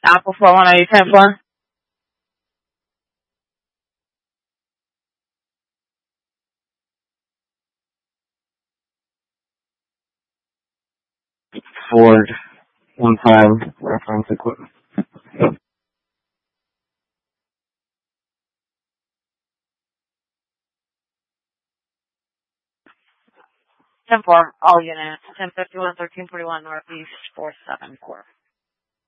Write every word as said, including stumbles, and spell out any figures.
Apple four one zero, ten four. Ford, one five, reference equipment. ten four, all units. ten fifty-one, thirteen forty-one Northeast, four seven four.